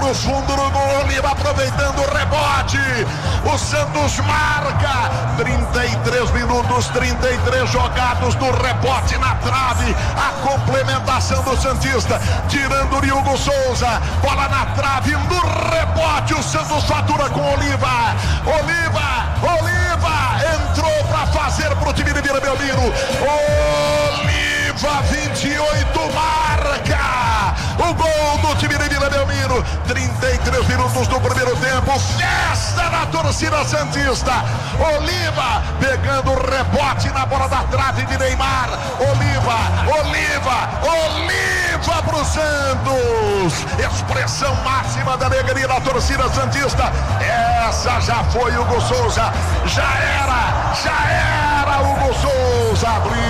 pro fundo do gol. Oliva aproveitando o rebote. O Santos marca. 33 minutos, 33 jogados do rebote na trave. A complementação do Santista, tirando o Hugo Souza. Bola na trave, no rebote. O Santos fatura com Oliva. Oliva entrou para fazer pro time de Vila Belmiro. Oliva, 28, marca o gol do time de Vila Belmiro. 33 minutos do primeiro tempo. Festa na torcida santista. Oliva pegando o rebote na bola da trave de Neymar. Oliva pro Santos. Expressão máxima da alegria da torcida santista. Essa já foi Hugo Souza. Já era Hugo Souza.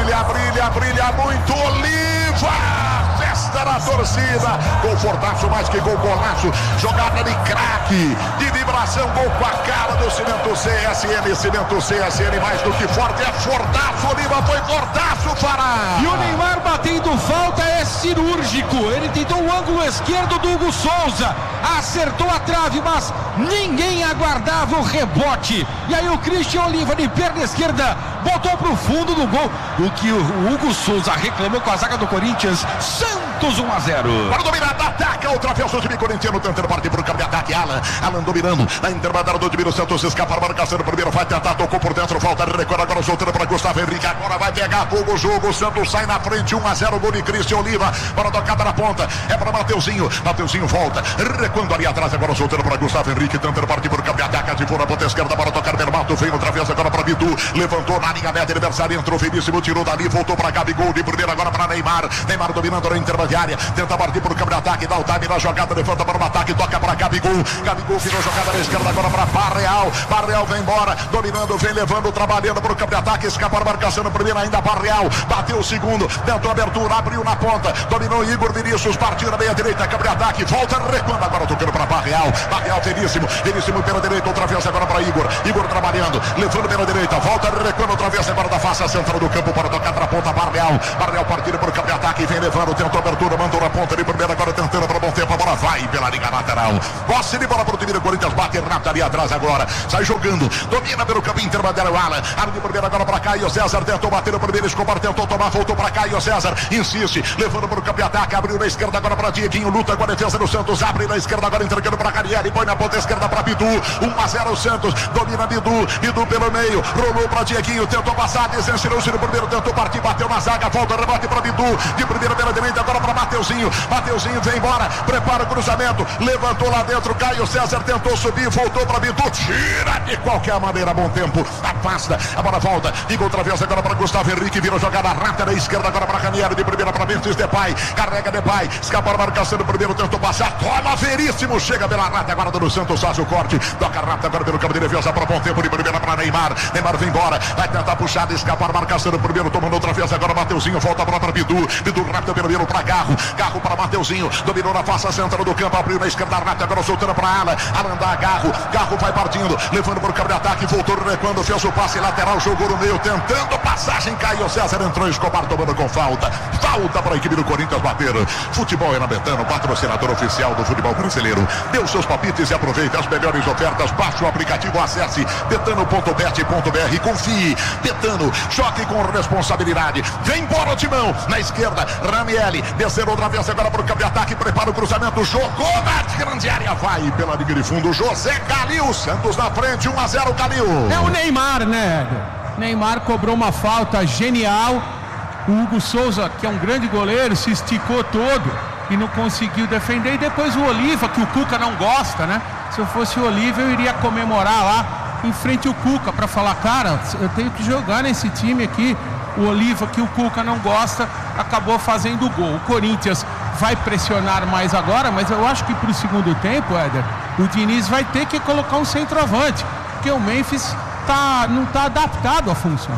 Brilha muito. Oliva. Festa da torcida. Confortaço mais que gol, golaço. Jogada de craque, de vibração, gol com a cara do Cimento CSN. Cimento CSN mais do que forte. É fortaço. Oliva foi fortaço, Fará. E o Neymar batendo falta é cirúrgico. Ele tentou o ângulo esquerdo do Hugo Souza. Acertou a trave, mas ninguém aguardava o rebote. E aí o Christian Oliva de perna esquerda botou pro fundo do gol. O que o Hugo Souza reclamou com a zaga do Corinthians. Santos 1-0. Para dominar, ataca o troféu do time corintiano, tentando partir pro campo de ataque. Alan dominando na intermediária do time do Santos. Escapa a marcação do primeiro, vai tentar, tocou por dentro, falta, recorda agora soltando para Gustavo Henrique. Agora vai pegar fogo o jogo. O Santos sai na frente, 1-0. Gol de Christian Oliva. Para tocada na ponta, é para Mateuzinho volta, recuando ali atrás, agora soltando para Gustavo Henrique, tentando partir pro campo de ataque. Ativou na ponta esquerda para tocar Bermato. Veio no travessa agora para Bidu. Levantou na linha média, adversário entrou finíssimo, tirou dali, voltou para Gabigol de primeira agora para Neymar dominando na intermediária, tenta partir pro campo de ataque, dá o time na jogada, levanta para o ataque, toca para Gabigol virou jogada na esquerda agora para Barreal vem embora, dominando, vem levando, trabalhando pro campo de ataque, escapa a marcação no primeiro ainda, Barreal, bateu o segundo, tentou abertura, abriu na ponta, dominou Igor Vinícius, partiu na meia direita, campo de ataque, volta, recuando agora, tocando para Barreal Veríssimo pela direita, outra vez agora para Igor trabalhando, levando pela direita, volta, recuando outra vez agora da face central do campo para tocar para a ponta, Barreal partindo por campo de ataque, vem levando, tentou abertura, mandou na ponta de primeira, agora tentando para bom tempo, a bola vai pela linha lateral, posse de bola para o time do Corinthians, bate rápido ali atrás agora, sai jogando, domina pelo caminho intermediário, Alan de primeira agora para Caio César, tentou bater no primeiro, Escobar tentou tomar, voltou para Caio César, insiste, levando para o campo de ataque, abriu na esquerda agora para Dieguinho, luta com a defesa do Santos, abre na esquerda agora, entregando para Carieri, põe na ponta esquerda para Bidu, 1-0 o Santos, domina Bidu pelo meio, rolou para Dieguinho, tentou passar, desencerou-se no primeiro, tentou partir, bateu na zaga, volta, rebote para Bidu, de primeira pela direita, agora para Mateuzinho vem embora, prepara o cruzamento, levantou lá dentro, Caio César tentou subir, voltou para Bidu, tira de qualquer maneira, bom tempo, afasta, a bola volta, fica outra vez agora para Gustavo Henrique, virou jogada rápida na esquerda agora para Ranieri, de primeira para Memphis Depay, carrega Depay, escapa a marcação do primeiro, tentou passar, toma Veríssimo, chega pela rata agora do Santos, faz o corte, toca rápido agora pelo campo de defesa para bom tempo, de primeira para Neymar vem embora, vai tentar puxar, escapar a marcação do primeiro, tomando outra vez agora Mateuzinho, volta para Bidu rápido pelo meio para Garro para Mateuzinho, dominou na face central do campo, abriu na esquerda rápido, agora soltando para Alan dá Garro vai partindo, levando para o campo de ataque, voltou recuando, fez o passe lateral, jogou no meio, tentando passagem, Caio César entrou, Escobar tomando com falta para a equipe do Corinthians bater. Futebol é na Betano, patrocinador oficial do futebol brasileiro. Dê os seus palpites e aproveite as melhores ofertas, baixe o aplicativo, acesse betano.bet.br, confie, Betano, choque com responsabilidade, vem embora o timão, na esquerda, Ranieri, descendo outra vez agora para o campo de ataque, prepara o cruzamento, jogou na grande área, vai pela linha de fundo, José Calil, Santos na frente, 1-0 Calil. É o Neymar, né? Neymar cobrou uma falta genial, o Hugo Souza, que é um grande goleiro, se esticou todo e não conseguiu defender, e depois o Oliva, que o Cuca não gosta, né? Se eu fosse o Oliva, eu iria comemorar lá em frente ao Cuca, para falar, cara, eu tenho que jogar nesse time aqui. O Oliva, que o Cuca não gosta, acabou fazendo o gol. O Corinthians vai pressionar mais agora, mas eu acho que para o segundo tempo, Éder, o Diniz vai ter que colocar um centroavante, porque o Memphis não está adaptado à função.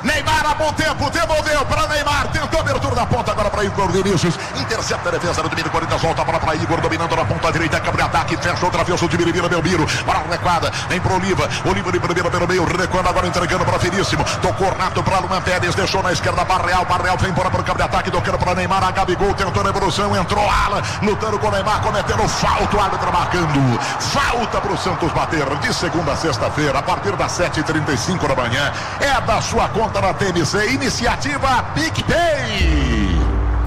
Neymar a bom tempo, devolveu para Neymar, tentou abertura da ponta agora para Igor Vinícius, intercepta a defesa do time do Corinthians, volta a bola para Igor, dominando na ponta direita, quebra ataque, fecha outra vez o time, vira Belmiro, para a recuada, vem para Oliva de primeira pelo meio, recuando agora, entregando para Finíssimo, tocou Renato para Luan Pérez, deixou na esquerda Barreal vem embora para o campo de ataque, tocando para Neymar, a Gabigol tentou na evolução, entrou Alan, lutando com o Neymar, cometendo falta, o árbitro marcando, falta para o Santos bater, de segunda a sexta-feira, a partir das 7h35 da manhã, é da sua conta na TMC, iniciativa PicPay.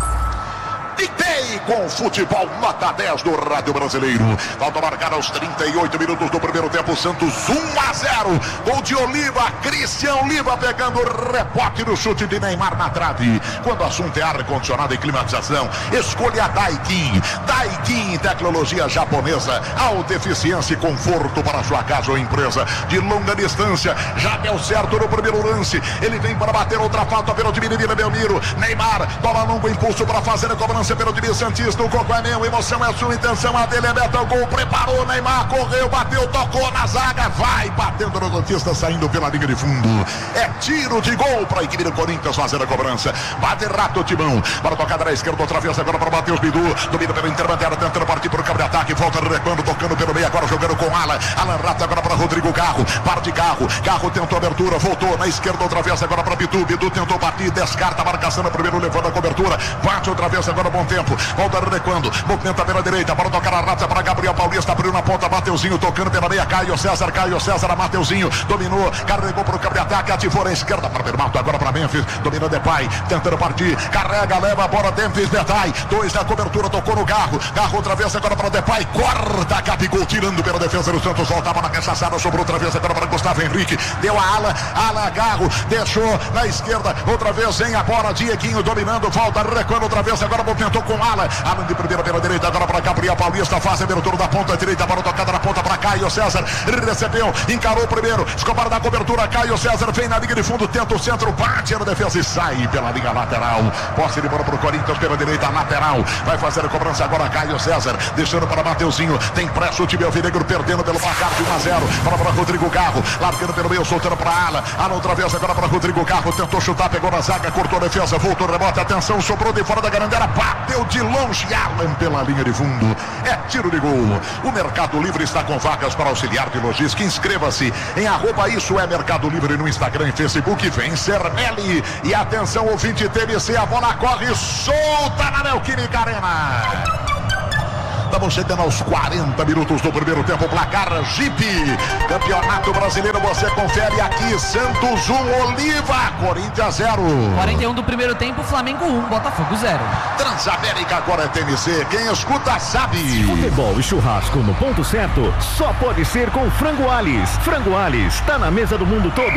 PicPay com futebol nota 10 do Rádio Brasileiro. Falta marcar aos 38 minutos do primeiro tempo. Santos 1-0. Gol de Oliva. Cristian Oliva pegando o rebote do chute de Neymar na trave. Quando o assunto é ar-condicionado e climatização, escolha a Daikin. Daikin, tecnologia japonesa. Alta eficiência e conforto para sua casa ou empresa. De longa distância. Já deu certo no primeiro lance. Ele vem para bater outra falta pelo time de Vila Belmiro. Neymar toma longo impulso para fazer a cobrança pelo time Santista, o Coco é meu, emoção é sua, intenção a dele é meta, o gol, preparou, Neymar, correu, bateu, tocou na zaga, vai batendo no Santista, saindo pela linha de fundo, é tiro de gol para a equipe do Corinthians fazer a cobrança, bate rato o Timão, para tocar da esquerda, outra vez agora para Matheus Bidu, domina pela intermediária, tentando partir para o campo de ataque, volta recuando, tocando pelo meio, agora jogando com Alan Rato agora para Rodrigo Carro, parte Carro tentou abertura, voltou na esquerda outra vez agora para Bidu tentou partir, descarta a marcação no primeiro, levando a cobertura, bate outra vez agora, bom tempo, volta recuando, movimenta pela direita, para tocar a rata para Gabriel Paulista, abriu na ponta, Mateuzinho tocando pela meia, Caio César, a Mateuzinho, dominou, carregou para o campo de ataque, ativou na esquerda para Bermato, agora para Memphis, dominou Depay, tentando partir, carrega, leva a bola, Memphis, Depay, 2 na cobertura, tocou no Garro outra vez agora para Depay, corta, Gabigol tirando pela defesa do Santos, voltava na cachaçada, sobrou outra vez agora para Gustavo Henrique, deu a ala Garro, deixou na esquerda, outra vez vem a bola, Dieguinho dominando, volta, recuando outra vez, agora movimentou com Alan de primeira pela direita, agora para Gabriel Paulista, faz a abertura da ponta direita, para tocada na ponta para Caio César, recebeu, encarou o primeiro, Escobar da cobertura, Caio César vem na linha de fundo, tenta o centro, bate na defesa e sai pela linha lateral, posse de bola para o Corinthians pela direita, lateral, vai fazer a cobrança agora Caio César, deixando para Mateuzinho, tem pressa o time alvinegro, perdendo pelo placar de 1-0, para Rodrigo Carro, largando pelo meio, soltando para Alan outra vez agora para Rodrigo Carro, tentou chutar, pegou na zaga, cortou a defesa, voltou, rebote, atenção, sobrou de fora da garandeira, bateu de longe, Alan pela linha de fundo, é tiro de gol. O Mercado Livre está com vagas para auxiliar de logística, inscreva-se em @isso é Mercado Livre no Instagram e Facebook, vem Cermelli, e atenção ouvinte TMC, a bola corre solta na Neoquímica Arena. Estamos chegando aos 40 minutos do primeiro tempo, placar Jeep, Campeonato Brasileiro, você confere aqui, Santos 1, Oliva, Corinthians 0. 41 do primeiro tempo, Flamengo 1, Botafogo 0. Transamérica agora é TMC, quem escuta sabe. Futebol e churrasco no ponto certo, só pode ser com Frango Alis. Frango Alis, tá na mesa do mundo todo.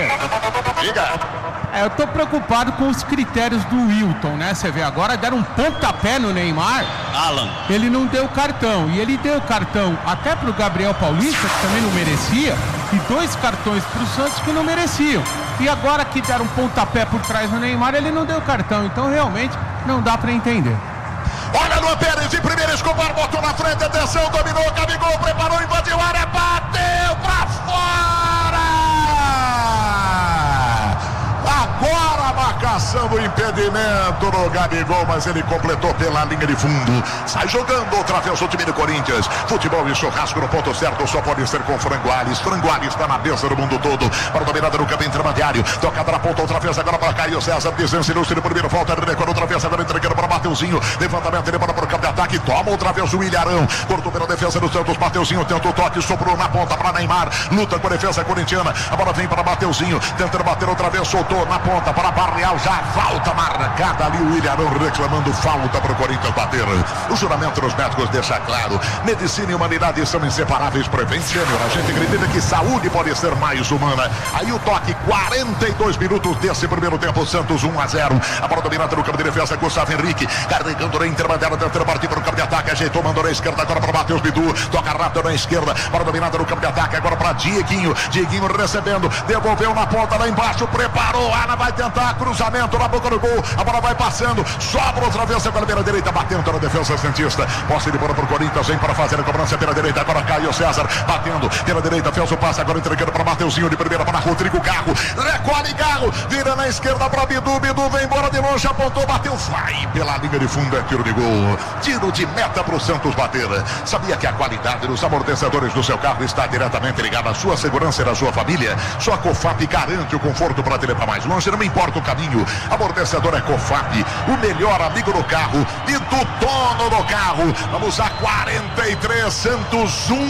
Diga. Eu tô preocupado com os critérios do Wilton, né? Você vê agora, deram um pontapé no Neymar. Alan. Ele não deu cartão, e ele deu cartão até pro Gabriel Paulista, que também não merecia, e 2 cartões pro Santos que não mereciam. E agora que deram um pontapé por trás no Neymar, ele não deu cartão, então realmente não dá pra entender. Olha Luan Pérez de primeira, Escobar botou na frente, atenção, dominou, Gabigol, preparou, invadiu a área, bateu pra fora! Agora a marcação do impedimento no Gabigol, mas ele completou pela linha de fundo. Sai jogando outra vez o time do Corinthians. Futebol e churrasco no ponto certo, só pode ser com Frango Alis. Frango Alis está na mesa do mundo todo. Para dominada no campo intermediário. Tocada na ponta outra vez agora para Caio César. Distância ilustre no primeiro, volta recuando outra vez agora entregando para Mateuzinho. Levantamento, ele para o campo de ataque. Toma outra vez o Ilharão. Cortou pela defesa do Santos. Mateuzinho tenta o toque, sobrou na ponta para Neymar. Luta com a defesa corintiana. A bola vem para Mateuzinho. Tentando bater outra vez, soltou na ponta para Barreal. Já falta marcada ali, o Ilharão reclamando falta para o Corinthians bater. O juramento dos médicos deixa claro: medicina e humanidade são inseparáveis. Prevent Senior, a gente acredita que saúde pode ser mais humana. Aí o toque, 42 minutos desse primeiro tempo, Santos 1-0. A bola dominada no campo de defesa, Gustavo Henrique carregando na intermediária, tentando partir para o campo de ataque, ajeitou, mandou na esquerda agora para Matheus Bidu, toca rápido na esquerda, bola dominada no campo de ataque agora para Dieguinho recebendo, devolveu na ponta lá embaixo, preparou, Ana vai tentar cruzamento na boca no gol, a bola vai passando, sobra outra vez pela beira direita, batendo na defesa santista, posse de bola pro Corinthians, vem para fazer a cobrança pela direita, agora Caio César, batendo pela direita, fez o passe, agora entregando para Mateuzinho, de primeira para Rodrigo Garro, recolhe Garro, vira na esquerda para Bidu, Bidu vem embora de longe, apontou, bateu, vai pela linha de fundo, é tiro de gol, tiro de meta pro Santos bater. Sabia que a qualidade dos amortecedores do seu carro está diretamente ligada à sua segurança e da sua família? Só a Cofap garante o conforto para te levar mais longe, não importa o caminho. Amortecedor é Cofap, o melhor amigo do carro e do dono do carro. Vamos a 43, Santos 1-0,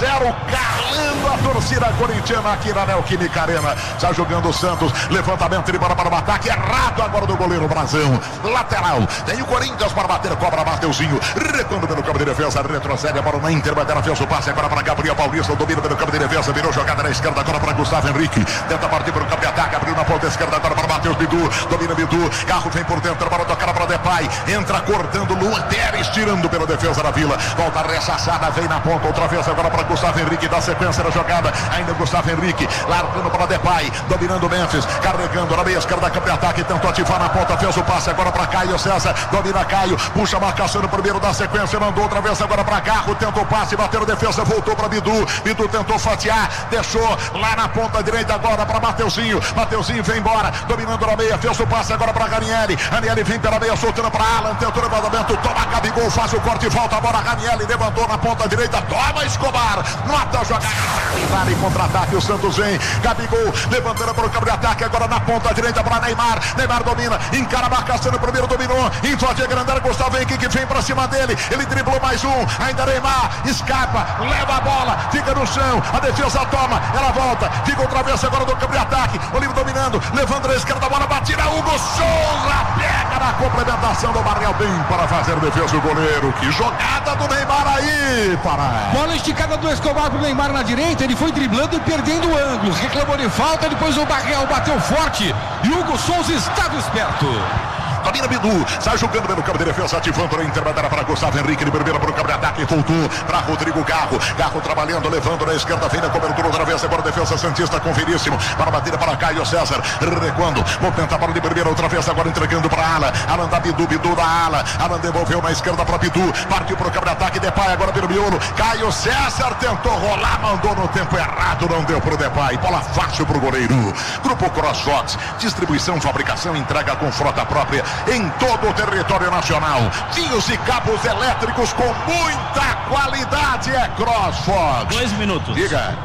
calando a torcida corintiana aqui na Neoquímica Arena. Está jogando o Santos, levantamento de bola para o ataque, errado agora do goleiro Brazão. Lateral, tem o Corinthians para bater, cobra Mateuzinho, recuando pelo campo de defesa, retrocede a bola na intermediária, fez o passe agora para Gabriel Paulista, domina pelo campo de defesa, virou jogada na esquerda agora para Gustavo Henrique, tenta partir pelo campo de ataque, abriu na ponta esquerda agora para Matheus Bidu, domina Bidu, Carro vem por dentro, a bola tocada para Depay, entra cortando Luan Pérez, tirando pela defesa da Vila, volta ressaçada, vem na ponta, outra vez agora para Gustavo Henrique, dá sequência na jogada, ainda Gustavo Henrique, largando para Depay, dominando Memphis, carregando na meia esquerda, campo de ataque, tentou ativar na ponta, fez o passe agora para Caio César, domina Caio, puxa a marcação no primeiro da sequência, mandou outra vez agora para Garro, tentou o passe, bateu a defesa, voltou para Bidu, Bidu tentou fatiar, deixou lá na ponta direita agora para Mateuzinho, Mateuzinho vem embora, dominando na meia, fez o passe agora para Ranieri, Ranieri vem pela meia, soltando para Alan, tentou o levantamento, toma Gabigol, faz o corte, volta a bola, Ranieri levantou na ponta direita, toma Escobar, mata a jogada, e contra-ataque, o Santos vem, Gabigol levantando para o campo de ataque, agora na ponta direita para Neymar, Neymar domina, encara a marcação, no primeiro dominou, invade a grandeza, Gustavo Henrique vem para cima dele, ele driblou mais um, ainda Neymar, escapa, leva a bola, fica no chão, a defesa toma, ela volta, fica outra vez agora no campo de ataque, Olívio dominando, levando na esquerda a bola, batida, Hugo Souza, pega na complementação do Barrial, bem para fazer defesa o goleiro, que jogada do Neymar aí, para bola esticada do Escobar pro Neymar na direita, ele foi driblando e perdendo ângulos, reclamou de falta, depois o Barrial bateu forte, e Hugo Souza estava esperto. Domina Bidu, sai jogando pelo campo de defesa, ativando na intermediária para Gustavo Henrique, de primeira para o campo de ataque, voltou para Rodrigo Garro, Garro trabalhando, levando na esquerda, vem na cobertura outra vez, agora defesa santista com Veríssimo, para bater para Caio César, recuando, movimenta a bola de primeira outra vez, agora entregando para Alan, Alan da Bidu, Bidu da Alan, Alan devolveu na esquerda para Bidu, partiu para o campo de ataque, Depay agora pelo miolo, Caio César tentou rolar, mandou no tempo errado, não deu para o Depay, bola fácil para o goleiro. Grupo CrossFox, distribuição, fabricação, entrega com frota própria em todo o território nacional. Fios e cabos elétricos com muita qualidade, é CrossFox. 2 minutos. Diga.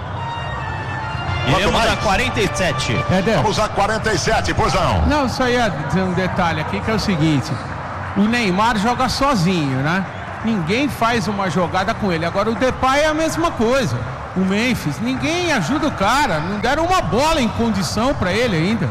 Iremos a 47. Vamos a 47, pois não. Não, só ia dizer um detalhe aqui que é o seguinte: o Neymar joga sozinho, né? Ninguém faz uma jogada com ele. Agora o Depay é a mesma coisa. O Memphis, ninguém ajuda o cara. Não deram uma bola em condição para ele ainda.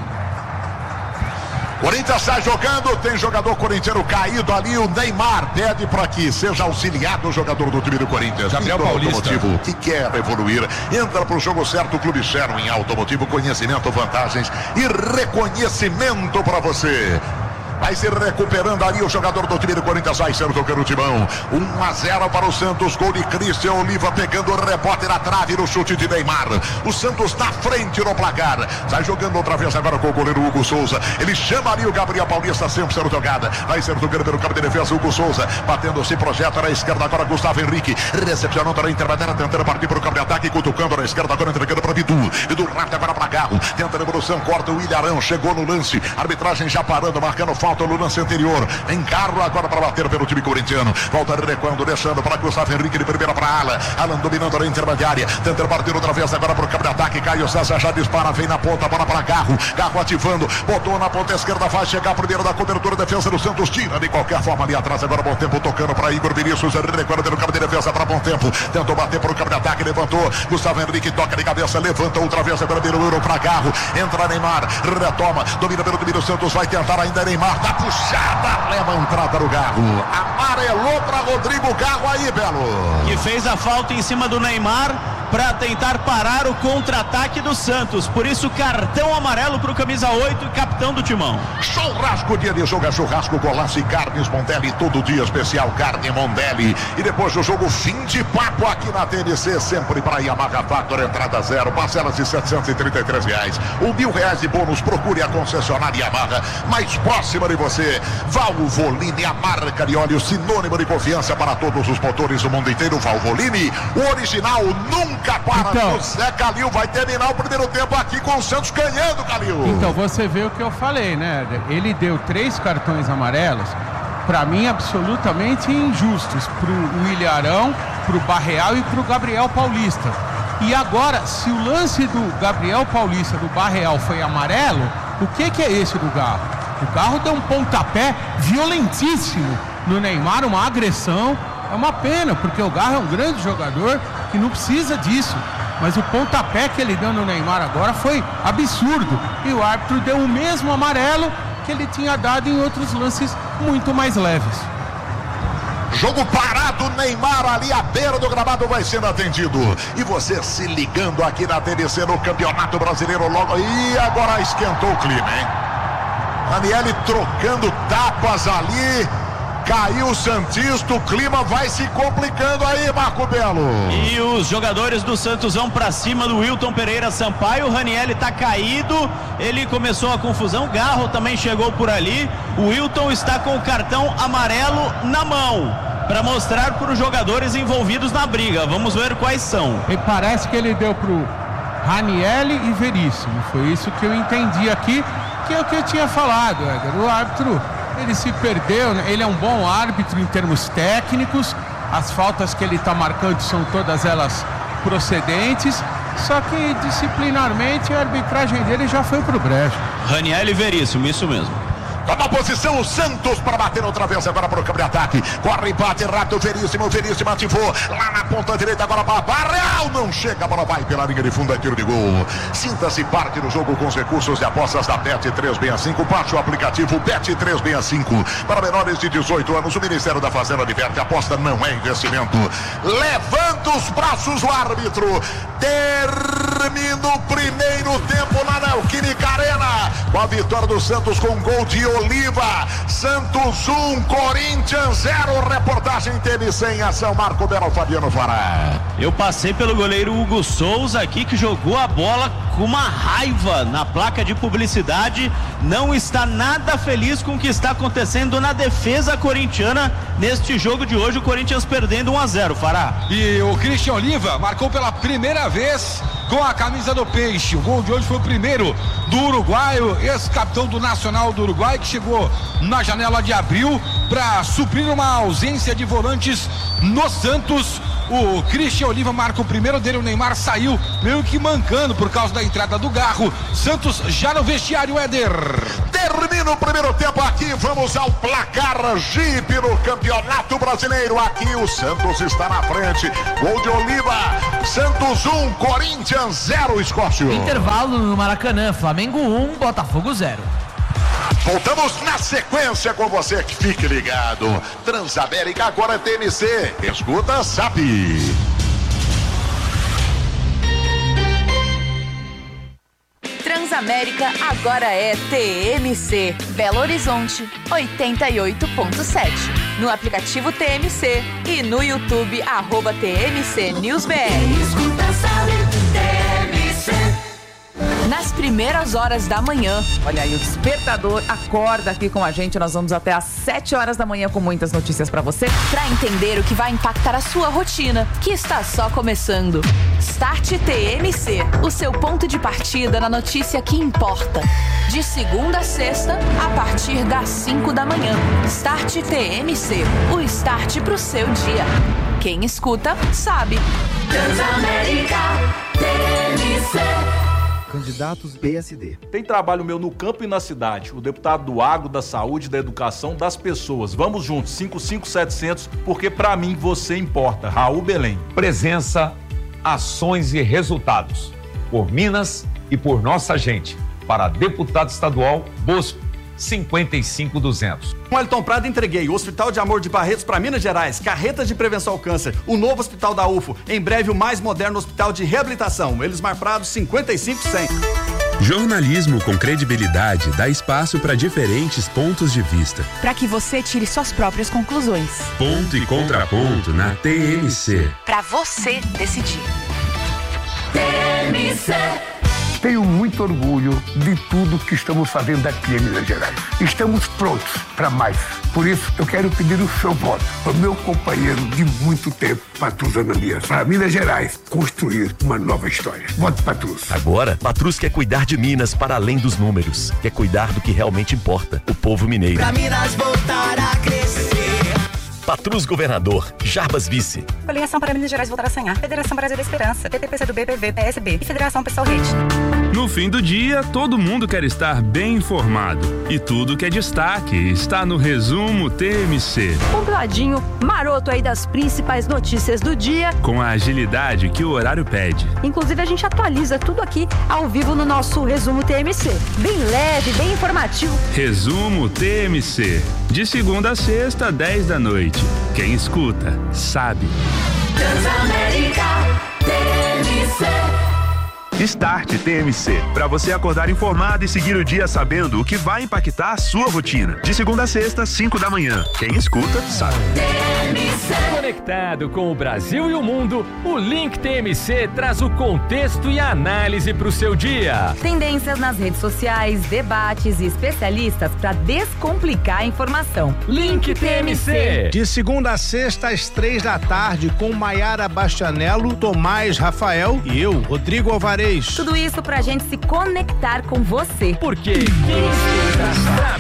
Corinthians está jogando, tem jogador corintiano caído ali, o Neymar pede para que seja auxiliado o jogador do time do Corinthians, Gabriel Paulista, que quer evoluir, entra para o jogo certo, o Clube Sherwin em automotivo, conhecimento, vantagens e reconhecimento para você. Vai se recuperando ali o jogador do time do Corinthians, vai ser tocando o timão. 1-0 para o Santos, gol de Christian Oliva pegando o rebote na trave no chute de Neymar. O Santos na frente no placar. Sai jogando outra vez agora com o goleiro Hugo Souza. Ele chama ali o Gabriel Paulista, sempre sendo jogada. Vai ser tocando pelo campo de defesa, Hugo Souza. Batendo, se projeta na esquerda agora Gustavo Henrique. Recepcionando na intermediária, tentando partir para o campo de ataque, cutucando na esquerda agora, entregando para Bidu. Bidu rata agora para Garro. Tenta a evolução, corta o Ilharão. Chegou no lance. Arbitragem já parando, marcando falta no lance anterior. Em carro agora para bater pelo time corintiano. Volta recuando, deixando para Gustavo Henrique de primeira para Alan. Alan dominando na intermediária. Tentando partir outra vez agora para o campo de ataque. Caio César já dispara, vem na ponta, bola para Garro. Garro ativando, botou na ponta esquerda, vai chegar primeiro da cobertura, defesa do Santos, tira de qualquer forma ali atrás. Agora Bom Tempo tocando para Igor Vinícius. Recuando pelo campo de defesa para Bom Tempo. Tentou bater para o campo de ataque, levantou. Gustavo Henrique toca de cabeça, levanta outra vez agora pelo euro para Garro. Entra Neymar, retoma, domina pelo time do Santos, vai tentar ainda Neymar, tá puxada, leva a entrada do Garro, amarelou para Rodrigo Garro aí, Belo. Que fez a falta em cima do Neymar, para tentar parar o contra-ataque do Santos. Por isso, cartão amarelo para o camisa 8 e capitão do timão. Churrasco, dia de jogo é churrasco, golaço e carnes Mondelli, todo dia especial carne Mondelli. E depois do jogo, fim de papo aqui na TNC, sempre para Yamaha Factor, entrada zero, parcelas de R$733. R$1.000 de bônus, procure a concessionária Yamaha mais próxima de você. Valvoline, a marca de óleo sinônimo de confiança para todos os motores do mundo inteiro. Valvoline, o original nunca para. Então, José Calil vai terminar o primeiro tempo aqui com o Santos ganhando, Calil. Então, você vê o que eu falei, né? Ele deu 3 cartões amarelos, para mim, absolutamente injustos, pro William Arão, pro Barreal e pro Gabriel Paulista. E agora, se o lance do Gabriel Paulista, do Barreal, foi amarelo, o que é esse do Garro? O Garro deu um pontapé violentíssimo no Neymar, uma agressão. É uma pena, porque o Garro é um grande jogador que não precisa disso. Mas o pontapé que ele deu no Neymar agora foi absurdo. E o árbitro deu o mesmo amarelo que ele tinha dado em outros lances muito mais leves. Jogo parado, Neymar ali à beira do gramado vai sendo atendido. E você se ligando aqui na TNC no Campeonato Brasileiro logo. E agora esquentou o clima, hein? Ranieri trocando tapas ali. Caiu o Santista, o clima vai se complicando aí, Marco Belo. E os jogadores do Santos vão pra cima do Wilton Pereira Sampaio. O Ranieri tá caído, ele começou a confusão. Garro também chegou por ali. O Wilton está com o cartão amarelo na mão para mostrar para os jogadores envolvidos na briga. Vamos ver quais são. E parece que ele deu pro Ranieri e Veríssimo. Foi isso que eu entendi aqui, que é o que eu tinha falado, Éder. O árbitro, ele se perdeu, né? Ele é um bom árbitro em termos técnicos, as faltas que ele está marcando são todas elas procedentes, só que disciplinarmente a arbitragem dele já foi pro brejo. Ranieri e Veríssimo, isso mesmo. Toma posição o Santos para bater outra vez agora para o campo de ataque. Corre, bate rápido, Veríssimo ativou. Lá na ponta direita agora para Barreal. Não chega, a bola vai pela linha de fundo, é tiro de gol. Sinta-se parte do jogo com os recursos de apostas da Bet365. Baixe o aplicativo Bet365. Para menores de 18 anos, o Ministério da Fazenda adverte: aposta não é investimento. Levanta os braços o árbitro. Termina o primeiro tempo na Neoquímica Arena. Com a vitória do Santos com gol de Oliva. Santos 1, Corinthians 0. Reportagem TNC em ação. Marco Belo, Fabiano Fará. Eu passei pelo goleiro Hugo Souza aqui, que jogou a bola com uma raiva na placa de publicidade. Não está nada feliz com o que está acontecendo na defesa corintiana neste jogo de hoje. O Corinthians perdendo 1-0, Fará. E o Christian Oliva marcou pela primeira vez com a camisa do Peixe. O gol de hoje foi o primeiro do uruguaio, ex-capitão do Nacional do Uruguai, que chegou na janela de abril para suprir uma ausência de volantes no Santos. O Christian Oliva marca o primeiro dele, o Neymar saiu meio que mancando por causa da entrada do Garro. Santos já no vestiário, Éder. Termina o primeiro tempo aqui, vamos ao placar Jeep no Campeonato Brasileiro. Aqui o Santos está na frente, gol de Oliva. Santos 1, Corinthians 0, Escócio. Intervalo no Maracanã, Flamengo 1, Botafogo 0. Voltamos na sequência com você que fique ligado. Transamérica agora é TNC. Escuta, SAP. Transamérica agora é TMC. Belo Horizonte 88.7. No aplicativo TMC e no YouTube @TMC News BR. Escuta, sabe, TMC. Nas primeiras horas da manhã. Olha aí, o Despertador acorda aqui com a gente. Nós vamos até às 7 horas da manhã com muitas notícias pra você. Pra entender o que vai impactar a sua rotina, que está só começando. Start TMC, o seu ponto de partida na notícia que importa. De segunda a sexta, a partir das 5 da manhã. Start TMC, o start pro seu dia. Quem escuta, sabe. Transamérica TMC. Candidatos PSD. Tem trabalho meu no campo e na cidade. O deputado do agro, da saúde, da educação, das pessoas. Vamos juntos, 55700, porque pra mim você importa. Raul Belém. Presença, ações e resultados. Por Minas e por nossa gente. Para deputado estadual Bosco 55-200. Com Elton Prado entreguei o Hospital de Amor de Barretos para Minas Gerais, carretas de prevenção ao câncer, o novo Hospital da UFO, em breve o mais moderno hospital de reabilitação, Elismar Prado 55-100. Jornalismo com credibilidade dá espaço para diferentes pontos de vista. Para que você tire suas próprias conclusões. Ponto e contraponto na TMC. Para você decidir. TMC. Tenho muito orgulho de tudo que estamos fazendo aqui em Minas Gerais. Estamos prontos para mais. Por isso, eu quero pedir o seu voto ao meu companheiro de muito tempo, Patrus Ananias, para Minas Gerais construir uma nova história. Vote Patrus. Agora, Patrus quer cuidar de Minas para além dos números. Quer cuidar do que realmente importa, o povo mineiro. Pra Minas voltar a crescer. Patrus Governador, Jarbas Vice. Coligação para Minas Gerais voltar a sonhar. Federação Brasil da Esperança, PTPC do BPV, PSB e Federação Pessoal Rede. No fim do dia, todo mundo quer estar bem informado. E tudo que é destaque está no Resumo TMC. Compladinho, maroto aí das principais notícias do dia. Com a agilidade que o horário pede. Inclusive, a gente atualiza tudo aqui ao vivo no nosso Resumo TMC. Bem leve, bem informativo. Resumo TMC. De segunda a sexta, 10 da noite. Quem escuta, sabe. Transamérica TMC. Start TMC, para você acordar informado e seguir o dia sabendo o que vai impactar a sua rotina. De segunda a sexta, 5 da manhã. Quem escuta, sabe. Conectado com o Brasil e o mundo, o Link TMC traz o contexto e a análise para o seu dia. Tendências nas redes sociais, debates e especialistas para descomplicar a informação. Link TMC. De segunda a sexta, às 3 da tarde, com Maiara Bastianello, Tomás Rafael e eu, Rodrigo Alvarez. Tudo isso pra gente se conectar com você. Porque quem escuta sabe.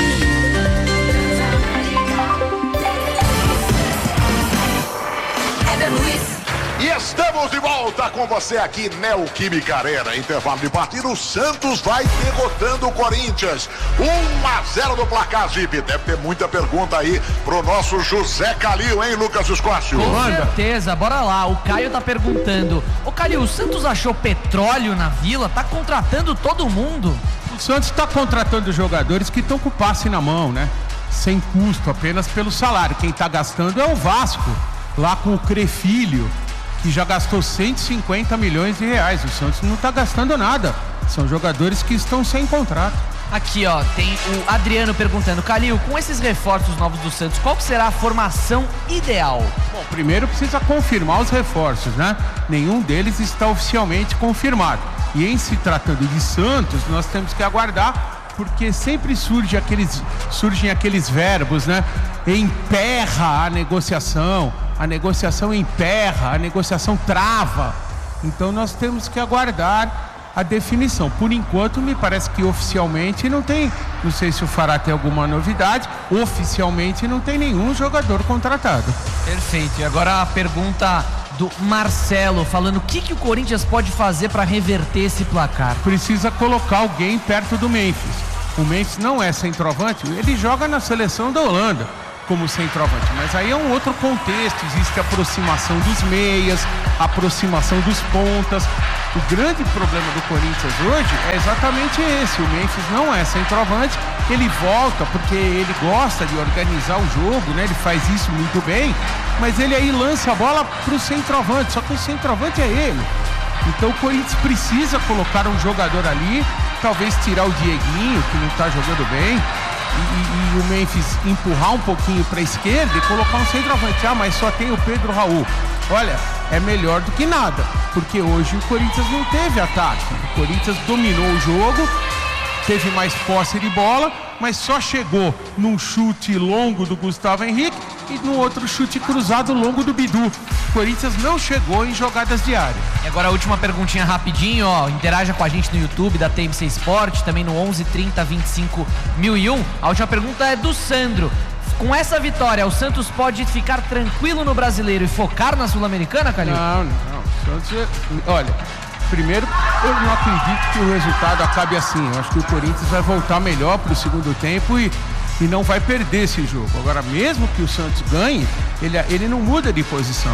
E estamos de volta com você aqui, Neoquímica Arena. Intervalo de partida, o Santos vai derrotando o Corinthians. 1-0 no placar, Zip. Deve ter muita pergunta aí pro nosso José Calil, hein, Lucas Escócio? Com certeza, bora lá. O Caio tá perguntando: ô Calil, o Santos achou petróleo na Vila? Tá contratando todo mundo? O Santos tá contratando jogadores que estão com o passe na mão, né? Sem custo, apenas pelo salário. Quem tá gastando é o Vasco, lá com o Crefilho, que já gastou 150 milhões de reais. O Santos não está gastando nada. São jogadores que estão sem contrato. Aqui, ó, tem o Adriano perguntando: Calil, com esses reforços novos do Santos, qual que será a formação ideal? Bom, primeiro precisa confirmar os reforços, né? Nenhum deles está oficialmente confirmado. E em se tratando de Santos, nós temos que aguardar, porque sempre surgem aqueles verbos, né? Emperra a negociação emperra, a negociação trava. Então nós temos que aguardar a definição. Por enquanto, me parece que oficialmente não tem, não sei se o Fará tem alguma novidade, oficialmente não tem nenhum jogador contratado. Perfeito. E agora a pergunta do Marcelo, falando o que o Corinthians pode fazer para reverter esse placar. Precisa colocar alguém perto do Memphis. O Memphis não é centroavante, ele joga na seleção da Holanda como centroavante, mas aí é um outro contexto, existe a aproximação dos meias, a aproximação dos pontas. O grande problema do Corinthians hoje é exatamente esse: o Memphis não é centroavante, ele volta porque ele gosta de organizar o jogo, né? Ele faz isso muito bem, mas ele aí lança a bola pro centroavante, só que o centroavante é ele. Então o Corinthians precisa colocar um jogador ali, talvez tirar o Dieguinho, que não tá jogando bem, e o Memphis empurrar um pouquinho para a esquerda e colocar um centroavante. Ah, mas só tem o Pedro Raul. Olha, é melhor do que nada, porque hoje o Corinthians não teve ataque. O Corinthians dominou o jogo, teve mais posse de bola, mas só chegou num chute longo do Gustavo Henrique e no outro chute cruzado longo do Bidu. O Corinthians não chegou em jogadas de área. E agora a última perguntinha rapidinho, ó. Interaja com a gente no YouTube da TMC Sport, também no 11 30 25 1001. A última pergunta é do Sandro. Com essa vitória, o Santos pode ficar tranquilo no Brasileiro e focar na Sul-Americana, Calil? Não. Santos, olha, primeiro, eu não acredito que o resultado acabe assim. Eu acho que o Corinthians vai voltar melhor para o segundo tempo e não vai perder esse jogo. Agora, mesmo que o Santos ganhe, ele não muda de posição.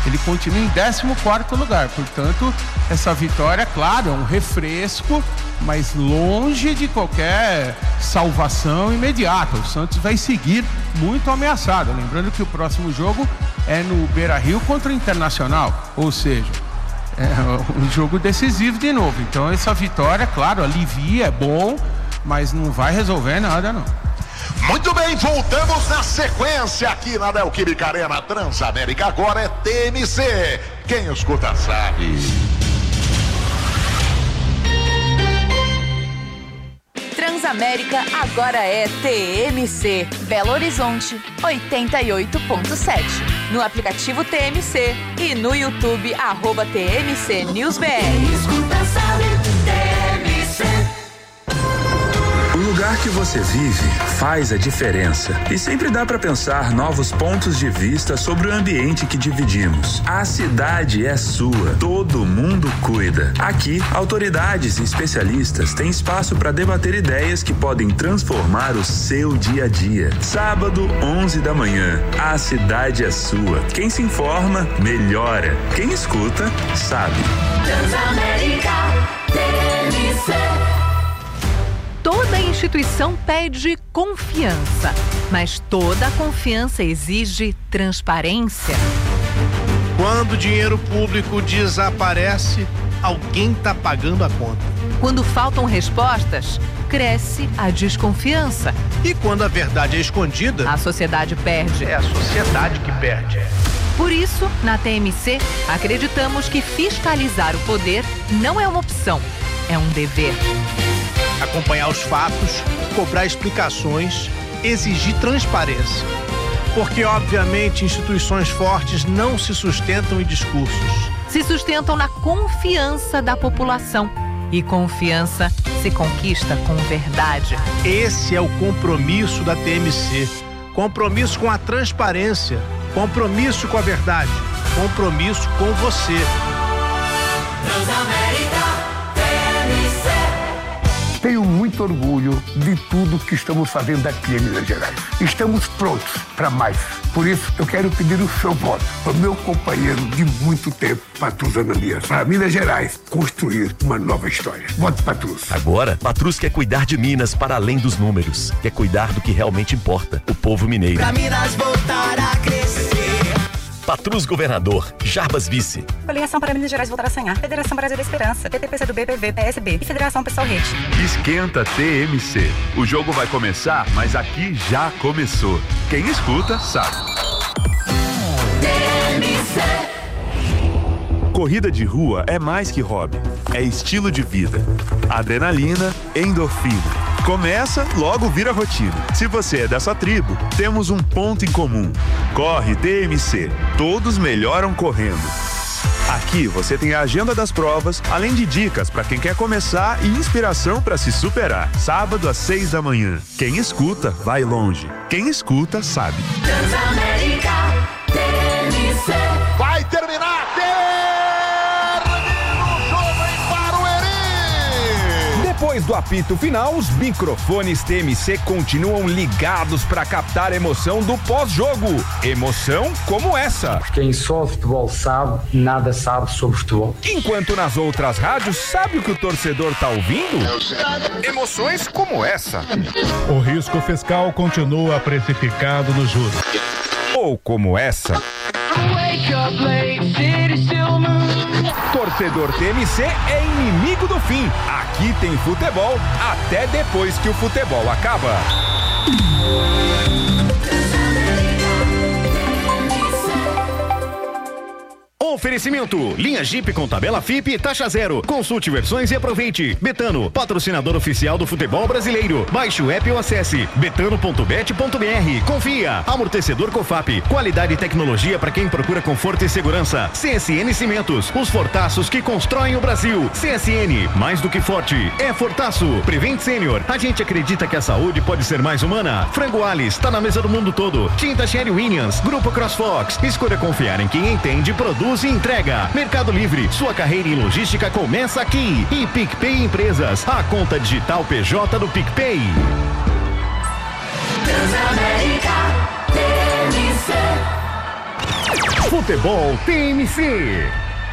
ele continua em 14º lugar. Portanto, essa vitória, claro, é um refresco, mas longe de qualquer salvação imediata. O Santos vai seguir muito ameaçado. Lembrando que o próximo jogo é no Beira-Rio contra o Internacional, ou seja, é um jogo decisivo de novo. Então essa vitória, claro, alivia, é bom, mas não vai resolver nada, não. Muito bem, voltamos na sequência aqui na Neoquímica Arena Transamérica. Agora é TMC. Quem escuta sabe. Transamérica agora é TMC. Belo Horizonte, 88.7. No aplicativo TMC e no YouTube, @TMC NewsBR. Escuta, sabe, TMC. O lugar que você vive faz a diferença e sempre dá para pensar novos pontos de vista sobre o ambiente que dividimos. A cidade é sua, todo mundo cuida. Aqui, autoridades e especialistas têm espaço para debater ideias que podem transformar o seu dia a dia. Sábado, 11 da manhã, a cidade é sua. Quem se informa, melhora. Quem escuta, sabe. Transamérica, TMC. Toda instituição pede confiança, mas toda confiança exige transparência. Quando o dinheiro público desaparece, alguém está pagando a conta. Quando faltam respostas, cresce a desconfiança. E quando a verdade é escondida, a sociedade perde. É a sociedade que perde. Por isso, na TMC, acreditamos que fiscalizar o poder não é uma opção, é um dever. Acompanhar os fatos, cobrar explicações, exigir transparência. Porque, obviamente, instituições fortes não se sustentam em discursos. Se sustentam na confiança da população. E confiança se conquista com verdade. Esse é o compromisso da TMC. Compromisso com a transparência. Compromisso com a verdade. Compromisso com você. Transamérica, TMC. Tenho muito orgulho de tudo que estamos fazendo aqui em Minas Gerais. Estamos prontos para mais. Por isso, eu quero pedir o seu voto para o meu companheiro de muito tempo, Patrus Ananias, para Minas Gerais construir uma nova história. Vote Patrus. Agora, Patrus quer cuidar de Minas para além dos números. Quer cuidar do que realmente importa, o povo mineiro. Pra Minas voltar a crescer. Patrus Governador, Jarbas Vice. Coligação para Minas Gerais voltar a sonhar. Federação Brasil da Esperança, PTPC do BPV, PSB e Federação Pessoal Rede. Esquenta TMC. O jogo vai começar, mas aqui já começou. Quem escuta, sabe. TMC. Corrida de rua é mais que hobby. É estilo de vida. Adrenalina, endorfina. Começa, logo vira rotina. Se você é dessa tribo, temos um ponto em comum. Corre TMC. Todos melhoram correndo. Aqui você tem a agenda das provas, além de dicas para quem quer começar e inspiração para se superar. Sábado às 6 da manhã. Quem escuta, vai longe. Quem escuta, sabe. Transamérica, TMC. Vai terminar. Depois do apito final, os microfones TMC continuam ligados para captar a emoção do pós-jogo. Emoção como essa. Quem só futebol sabe, nada sabe sobre futebol. Enquanto nas outras rádios, sabe o que o torcedor tá ouvindo? Emoções como essa. O risco fiscal continua precificado nos juros. Ou como essa. Torcedor TMC é inimigo do fim. Aqui tem futebol até depois que o futebol acaba. Oferecimento, linha Jeep com tabela FIP e taxa zero. Consulte versões e aproveite. Betano, patrocinador oficial do futebol brasileiro. Baixe o app ou acesse betano.bet.br. Confia. Amortecedor Cofap, qualidade e tecnologia para quem procura conforto e segurança. CSN Cimentos, os fortaços que constroem o Brasil. CSN, mais do que forte, é fortaço. Prevent Senior, a gente acredita que a saúde pode ser mais humana. Frango Alice, tá na mesa do mundo todo. Tinta Sherry Williams, Grupo CrossFox. Escolha confiar em quem entende, produz e entrega. Mercado Livre, sua carreira em logística começa aqui. E PicPay Empresas, a conta digital PJ do PicPay. Transamérica, TMC. Futebol TMC.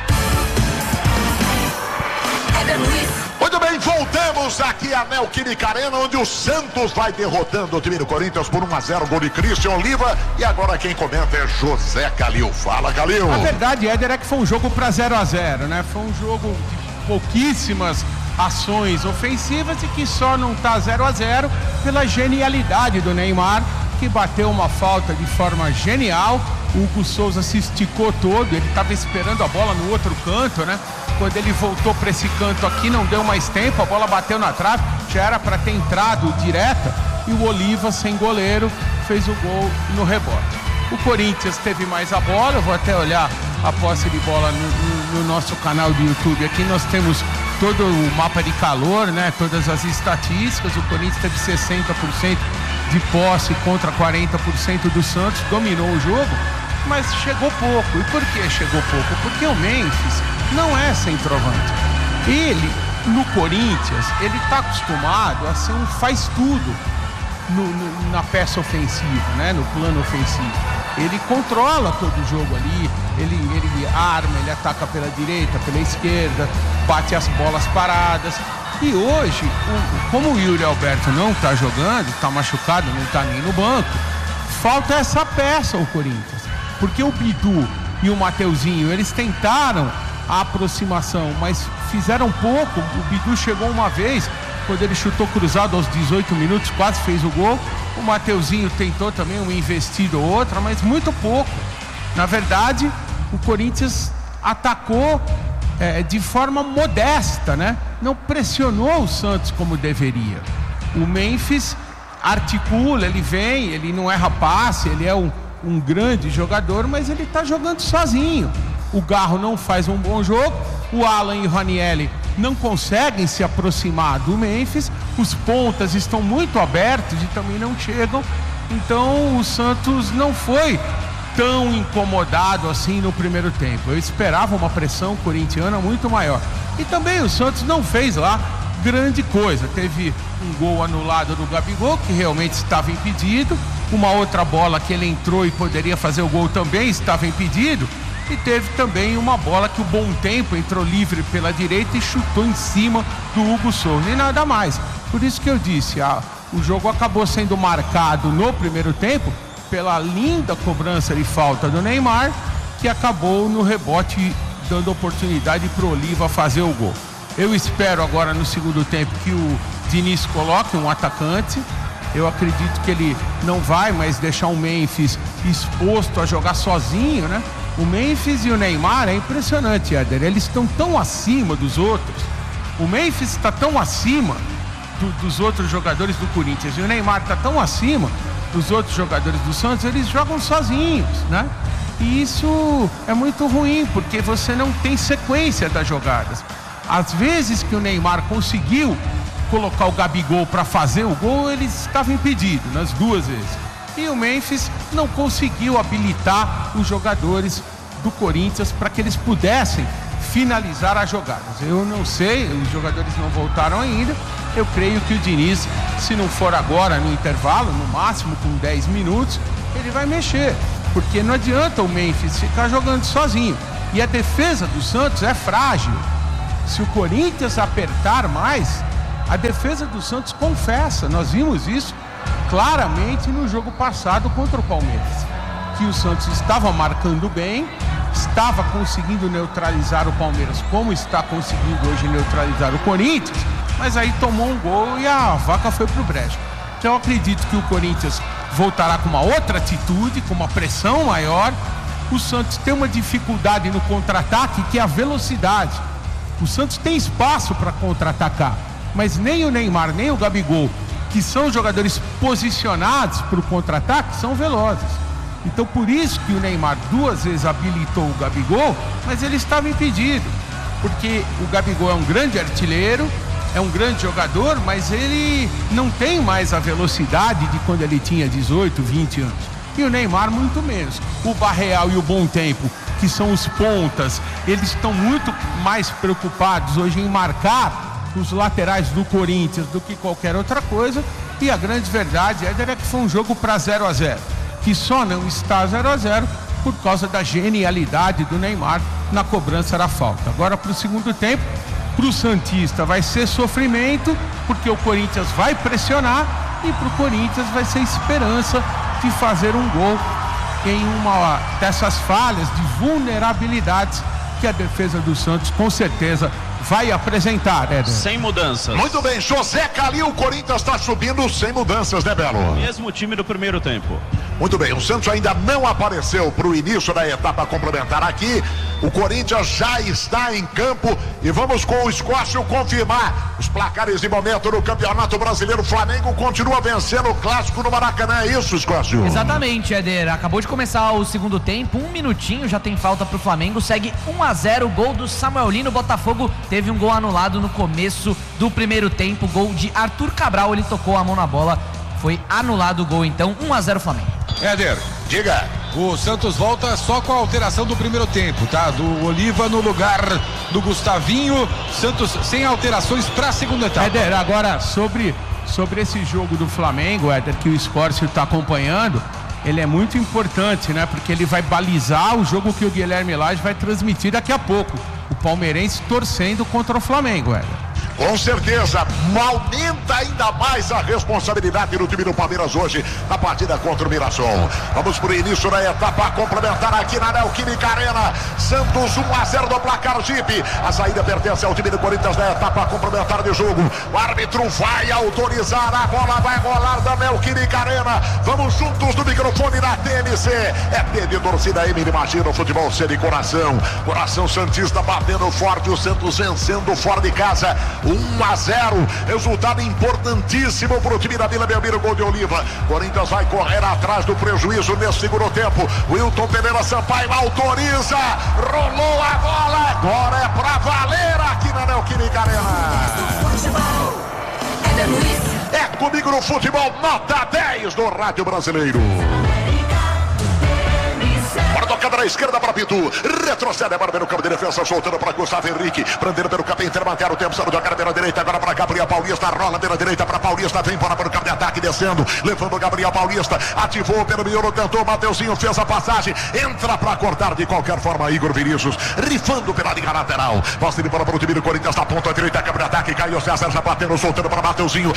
Muito bem, voltamos aqui a Neoquímica Arena, onde o Santos vai derrotando o time do Corinthians por 1-0, gol de Christian Oliva. E agora quem comenta é José Calil. Fala, Calil. A verdade, Éder, é que foi um jogo para 0-0, né? Foi um jogo de pouquíssimas ações ofensivas e que só não tá 0-0 pela genialidade do Neymar, que bateu uma falta de forma genial. O Hugo Souza se esticou todo, ele estava esperando a bola no outro canto, né? Quando ele voltou para esse canto aqui, não deu mais tempo, a bola bateu na trave, já era para ter entrado direta, e o Oliva, sem goleiro, fez o gol no rebote. O Corinthians teve mais a bola, eu vou até olhar a posse de bola no nosso canal do YouTube. Aqui nós temos todo o mapa de calor, né? Todas as estatísticas. O Corinthians teve 60% de posse contra 40% do Santos, dominou o jogo, mas chegou pouco. E por que chegou pouco? Porque o Memphis não é centroavante. Ele, no Corinthians, ele está acostumado a ser um faz-tudo na peça ofensiva, né? No plano ofensivo. Ele controla todo o jogo ali, ele arma, ele ataca pela direita, pela esquerda, bate as bolas paradas. E hoje, como o Yuri Alberto não está jogando, está machucado, não está nem no banco, falta essa peça ao Corinthians. Porque o Bidu e o Mateuzinho, eles tentaram a aproximação, mas fizeram pouco. O Bidu chegou uma vez, quando ele chutou cruzado aos 18 minutos, quase fez o gol. O Mateuzinho tentou também uma investida ou outra, mas muito pouco. Na verdade, o Corinthians atacou de forma modesta, né? Não pressionou o Santos como deveria. O Memphis articula, ele vem, ele não erra passe, ele é um grande jogador, mas ele está jogando sozinho. O Garro não faz um bom jogo, o Alan e o Ranieri não conseguem se aproximar do Memphis, os pontas estão muito abertos e também não chegam. Então o Santos não foi tão incomodado assim no primeiro tempo. Eu esperava uma pressão corintiana muito maior. E também o Santos não fez lá grande coisa. Teve um gol anulado do Gabigol, que realmente estava impedido. Uma outra bola que ele entrou e poderia fazer o gol também estava impedido. E teve também uma bola que o Bom Tempo entrou livre pela direita e chutou em cima do Hugo Souza. E nada mais. Por isso que eu disse, o jogo acabou sendo marcado no primeiro tempo pela linda cobrança de falta do Neymar, que acabou no rebote dando oportunidade para o Oliva fazer o gol. Eu espero agora no segundo tempo que o Diniz coloque um atacante. Eu acredito que ele não vai mais deixar o Memphis exposto a jogar sozinho, né? O Memphis e o Neymar é impressionante, Éder. Eles estão tão acima dos outros. O Memphis está tão acima dos outros jogadores do Corinthians e o Neymar está tão acima dos outros jogadores do Santos. Eles jogam sozinhos, né? E isso é muito ruim, porque você não tem sequência das jogadas. Às vezes que o Neymar conseguiu colocar o Gabigol para fazer o gol, ele estava impedido nas duas vezes. E o Memphis não conseguiu habilitar os jogadores do Corinthians para que eles pudessem finalizar as jogadas. Eu não sei, os jogadores não voltaram ainda. Eu creio que o Diniz, se não for agora no intervalo, no máximo com 10 minutos, ele vai mexer. Porque não adianta o Memphis ficar jogando sozinho. E a defesa do Santos é frágil. Se o Corinthians apertar mais, a defesa do Santos confessa. Nós vimos isso claramente no jogo passado contra o Palmeiras, que o Santos estava marcando bem, estava conseguindo neutralizar o Palmeiras como está conseguindo hoje neutralizar o Corinthians, mas aí tomou um gol e a vaca foi pro brejo. Então eu acredito que o Corinthians voltará com uma outra atitude, com uma pressão maior. O Santos tem uma dificuldade no contra-ataque, que é a velocidade. O Santos tem espaço para contra-atacar, mas nem o Neymar, nem o Gabigol, que são jogadores posicionados para o contra-ataque, são velozes. Então por isso que o Neymar duas vezes habilitou o Gabigol, mas ele estava impedido, porque o Gabigol é um grande artilheiro, é um grande jogador, mas ele não tem mais a velocidade de quando ele tinha 18, 20 anos. E o Neymar muito menos. O Barreal e o Bom Tempo, que são os pontas, eles estão muito mais preocupados hoje em marcar os laterais do Corinthians do que qualquer outra coisa. E a grande verdade é que foi um jogo para 0-0, que só não está 0-0 por causa da genialidade do Neymar na cobrança da falta. Agora para o segundo tempo, para o santista vai ser sofrimento, porque o Corinthians vai pressionar, e para o Corinthians vai ser esperança de fazer um gol em uma dessas falhas, de vulnerabilidades que a defesa do Santos com certeza vai apresentar, Éder. Sem mudanças. Muito bem, José Calil, o Corinthians está subindo sem mudanças, né, Belo? Mesmo time do primeiro tempo. Muito bem, o Santos ainda não apareceu para o início da etapa complementar aqui. O Corinthians já está em campo e vamos com o Escócio confirmar os placares de momento no Campeonato Brasileiro. O Flamengo continua vencendo o clássico no Maracanã, é isso, Escócio? Exatamente, Éder. Acabou de começar o segundo tempo, 1 minutinho, já tem falta pro Flamengo, segue 1-0, gol do Samuel Lino. Botafogo teve um gol anulado no começo do primeiro tempo, gol de Arthur Cabral, ele tocou a mão na bola, foi anulado o gol, então 1-0 Flamengo. Éder, diga. O Santos volta só com a alteração do primeiro tempo, tá? Do Oliva no lugar do Gustavinho. Santos sem alterações para a segunda etapa. Éder, agora sobre esse jogo do Flamengo, Éder, que o Escócio está acompanhando, ele é muito importante, né? Porque ele vai balizar o jogo que o Guilherme Lage vai transmitir daqui a pouco. O palmeirense torcendo contra o Flamengo, Éder. Com certeza, aumenta ainda mais a responsabilidade do time do Palmeiras hoje na partida contra o Mirassol. Vamos para o início da etapa complementar aqui na Neoquímica Arena. Santos 1-0 no placar Jeep. A saída pertence ao time do Corinthians na etapa complementar de jogo. O árbitro vai autorizar, a bola vai rolar da Neoquímica Arena. Vamos juntos no microfone da TMC. É de torcida Emily, imagina o futebol ser de coração. Coração santista batendo forte, o Santos vencendo fora de casa. 1-0, resultado importantíssimo para o time da Vila Belmiro, gol de Oliva. Corinthians vai correr atrás do prejuízo nesse segundo tempo. Wilton Pereira Sampaio autoriza, rolou a bola, agora é para valer aqui na Neoquímica Arena. É comigo no futebol, nota 10 do Rádio Brasileiro. Para tocada na esquerda para Pitu. Retrocede agora pelo campo de defesa, soltando para Gustavo Henrique. Prendendo pelo campo intermediário. O tempo saindo da cara pela direita. Agora para Gabriel Paulista. Rola pela direita para Paulista. Vem para o campo de ataque, descendo. Levando o Gabriel Paulista. Ativou pelo miolo. Tentou. Mateuzinho fez a passagem. Entra para cortar de qualquer forma. Igor Vinícius. Rifando pela linha lateral. Posse de bola para o time do Corinthians. Na ponta direita. Campo de ataque. Caio César já batendo. Soltando para Mateuzinho.